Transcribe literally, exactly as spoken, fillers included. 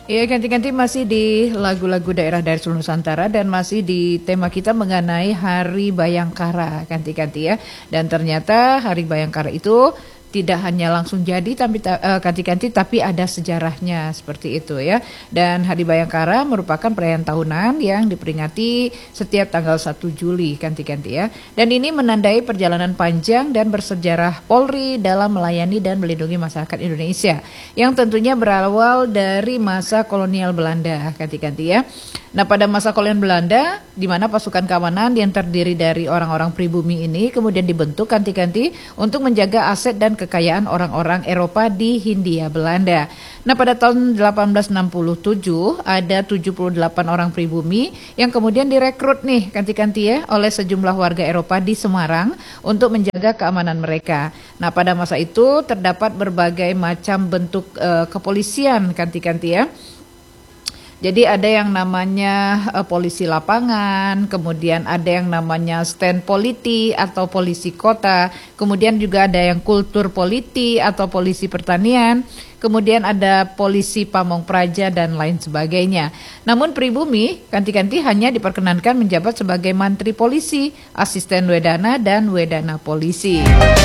Iya, ganti-ganti masih di lagu-lagu daerah dari seluruh Nusantara dan masih di tema kita mengenai Hari Bayangkara, ganti-ganti ya. Dan ternyata Hari Bayangkara itu tidak hanya langsung jadi tapi uh, ganti-ganti tapi ada sejarahnya seperti itu ya. Dan Hari Bayangkara merupakan perayaan tahunan yang diperingati setiap tanggal satu Juli ganti-ganti ya. Dan ini menandai perjalanan panjang dan bersejarah Polri dalam melayani dan melindungi masyarakat Indonesia yang tentunya berawal dari masa kolonial Belanda ganti-ganti ya. Nah, pada masa kolonial Belanda, di mana pasukan keamanan yang terdiri dari orang-orang pribumi ini kemudian dibentuk ganti-ganti untuk menjaga aset dan kekayaan orang-orang Eropa di Hindia Belanda. Nah, pada tahun delapan belas enam puluh tujuh ada tujuh puluh delapan orang pribumi yang kemudian direkrut nih ganti-ganti ya oleh sejumlah warga Eropa di Semarang untuk menjaga keamanan mereka. Nah, pada masa itu terdapat berbagai macam bentuk uh, kepolisian ganti-ganti ya. Jadi ada yang namanya uh, polisi lapangan, kemudian ada yang namanya stand politi atau polisi kota, kemudian juga ada yang kultur politi atau polisi pertanian, kemudian ada polisi pamong praja dan lain sebagainya. Namun pribumi ganti-ganti hanya diperkenankan menjabat sebagai mantri polisi, asisten wedana dan wedana polisi.